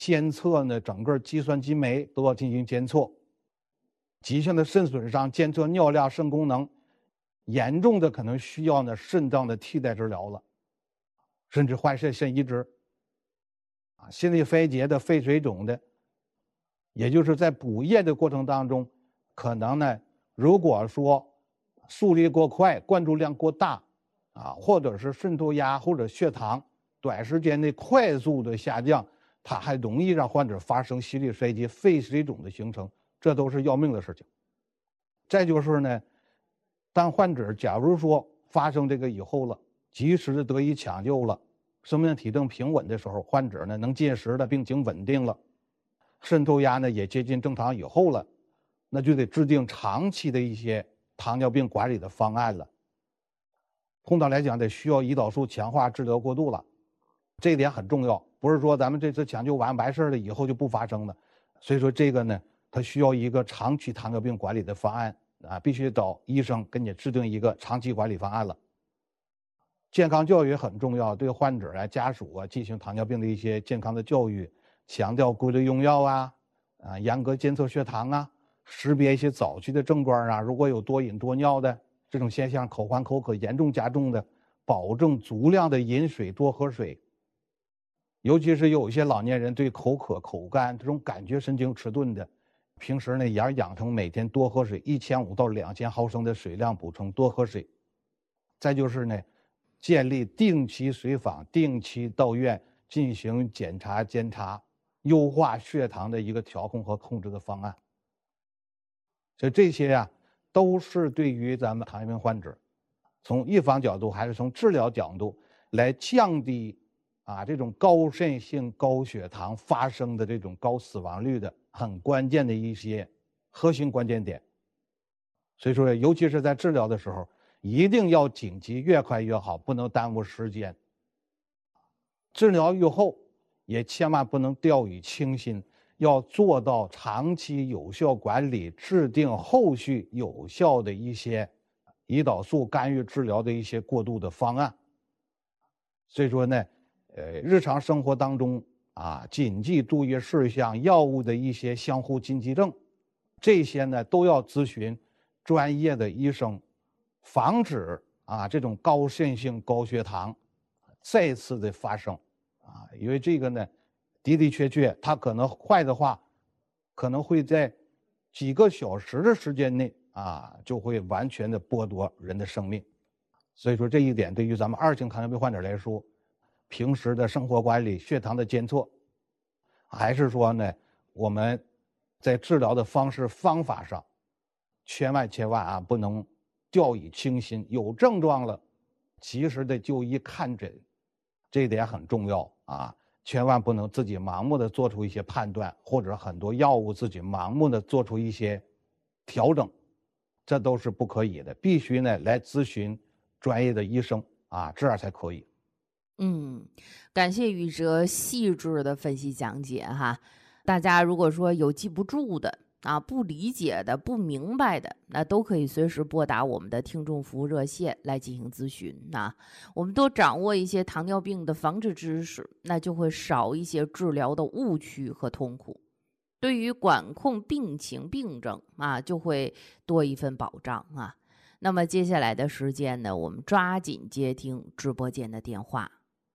监测呢整个计算机酶都要进行监测。急性的肾损伤监测尿量、肾功能，严重的可能需要呢肾脏的替代治疗了，甚至换肾移植。心力衰竭的、肺水肿的，也就是在补液的过程当中，可能呢，如果说速率过快、灌注量过大，或者是渗透压或者血糖短时间内快速的下降，它还容易让患者发生心力衰竭、肺水肿的形成，这都是要命的事情。再就是呢，当患者假如说发生这个以后了，及时的得以抢救了，生命体征平稳的时候，患者呢能进食了，病情稳定了，渗透压呢也接近正常以后了，那就得制定长期的一些糖尿病管理的方案了。通常来讲，得需要胰岛素强化治疗过渡了，这一点很重要，不是说咱们这次抢救完事了以后就不发生了。所以说这个呢，它需要一个长期糖尿病管理的方案必须找医生给你制定一个长期管理方案了。健康教育很重要，对患者家属进行糖尿病的一些健康的教育，强调规律用药严格监测血糖识别一些早期的症状如果有多饮多尿的这种现象，口干口渴严重加重的，保证足量的饮水，多喝水。尤其是有一些老年人对口渴、口干这种感觉神经迟钝的，平时呢也要养成每天多喝水，1500到2000毫升的水量补充，多喝水。再就是呢，建立定期随访、定期到院进行检查监察，优化血糖的一个调控和控制的方案。所以这些都是对于咱们糖尿病患者，从预防角度还是从治疗角度来降低这种高渗性高血糖发生的这种高死亡率的很关键的一些核心关键点。所以说，尤其是在治疗的时候，一定要紧急，越快越好，不能耽误时间。治疗愈后也千万不能掉以轻心，要做到长期有效管理，制定后续有效的一些胰岛素干预治疗的一些过渡的方案。所以说呢，日常生活当中谨记注意事项，药物的一些相互禁忌症，这些呢都要咨询专业的医生，防止这种高渗性高血糖再次的发生因为这个呢的确它可能坏的话，可能会在几个小时的时间内就会完全的剥夺人的生命。所以说这一点对于咱们2型糖尿病患者来说，平时的生活管理、血糖的监测，还是说呢我们在治疗的方式方法上千万不能掉以轻心，有症状了及时的就医看诊，这一点很重要千万不能自己盲目的做出一些判断，或者很多药物自己盲目的做出一些调整，这都是不可以的，必须呢来咨询专业的医生这样才可以。 感谢宇哲细致的分析讲解哈。大家如果说有记不住的不理解的、不明白的，那都可以随时拨打我们的听众服务热线来进行咨询我们多掌握一些糖尿病的防治知识，那就会少一些治疗的误区和痛苦，对于管控病情病症就会多一份保障那么接下来的时间呢，我们抓紧接听直播间的电话。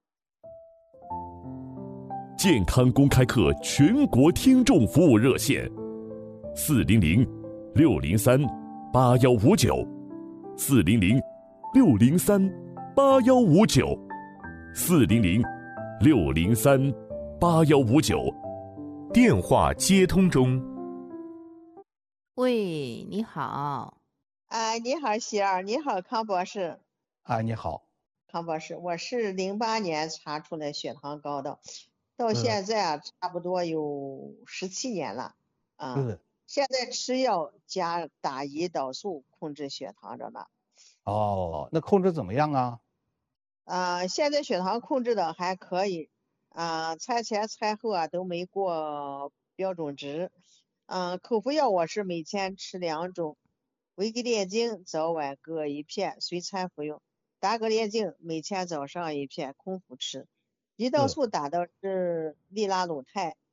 健康公开课全国听众服务热线，400-603-8159，400-603-8159，电话接通中。 喂，你好。 你好，喜儿，你好，康博士。 你好， 康博士，我是08年查出来血糖高的，到现在差不多有17年了现在吃药加打胰岛素控制血糖着呢。 那控制怎么样现在血糖控制的还可以餐前餐后都没过标准值。口服药我是每天吃2种，维格列净早晚各1片，随餐服用。达格列净每天早上1片，空腹吃。胰岛素打的是利拉鲁肽